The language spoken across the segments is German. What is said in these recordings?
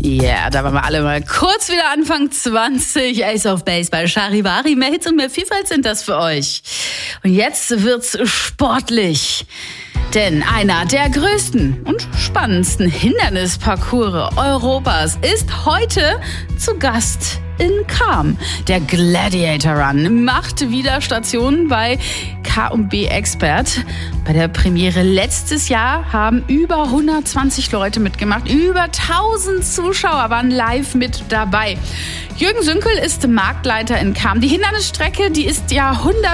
Ja, da waren wir alle mal kurz wieder Anfang 20. Ace of Base bei Charivari. Mehr Hits und mehr Vielfalt sind das für euch. Und jetzt wird's sportlich. Denn einer der größten und spannendsten Hindernisparcours Europas ist heute zu Gast in Cham. Der Gladiator Run macht wieder Station bei K&B Expert. Bei der Premiere letztes Jahr haben über 120 Leute mitgemacht. Über 1000 Zuschauer waren live mit dabei. Jürgen Sünkel ist Marktleiter in Cham. Die Hindernisstrecke, die ist ja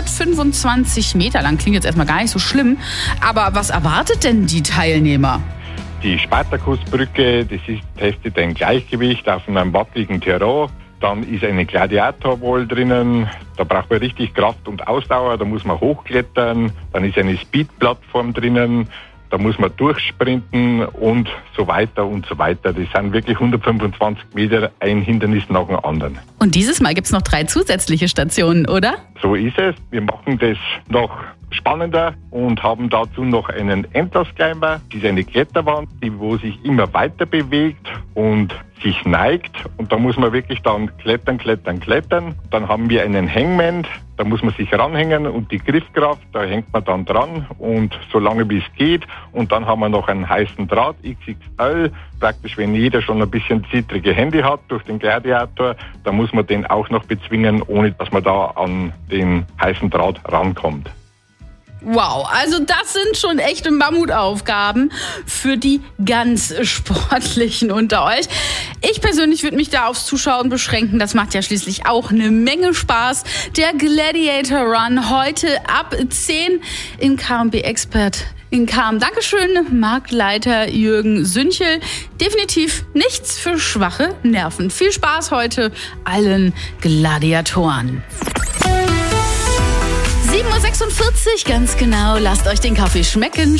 125 Meter lang. Klingt jetzt erstmal gar nicht so schlimm. Aber was erwartet denn die Teilnehmer? Die Spartakusbrücke, testet ein Gleichgewicht auf einem wackeligen Terrain. Dann ist eine Gladiatorwall drinnen, da braucht man richtig Kraft und Ausdauer, da muss man hochklettern. Dann ist eine Speedplattform drinnen, da muss man durchsprinten und so weiter und so weiter. Das sind wirklich 125 Meter, ein Hindernis nach dem anderen. Und dieses Mal gibt's noch 3 zusätzliche Stationen, oder? So ist es. Wir machen das noch spannender und haben dazu noch einen Endlosclimber. Das ist eine Kletterwand, wo sich immer weiter bewegt und sich neigt. Und da muss man wirklich dann klettern. Dann haben wir einen Hangman, da muss man sich ranhängen und die Griffkraft, da hängt man dann dran und so lange wie es geht. Und dann haben wir noch einen heißen Draht, XXL. Praktisch, wenn jeder schon ein bisschen zittrige Hände hat durch den Gladiator, da muss man den auch noch bezwingen, ohne dass man da an den heißen Draht rankommt. Wow, also das sind schon echte Mammutaufgaben für die ganz Sportlichen unter euch. Ich persönlich würde mich da aufs Zuschauen beschränken. Das macht ja schließlich auch eine Menge Spaß. Der Gladiator Run heute ab 10 in K&B Expert in Cham. Dankeschön, Marktleiter Jürgen Sünchel. Definitiv nichts für schwache Nerven. Viel Spaß heute allen Gladiatoren. 7:46 Uhr, ganz genau. Lasst euch den Kaffee schmecken.